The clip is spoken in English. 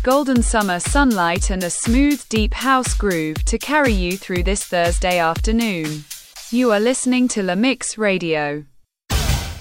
golden summer sunlight and a smooth, deep house groove to carry you through this Thursday afternoon. You are listening to La Mix Radio.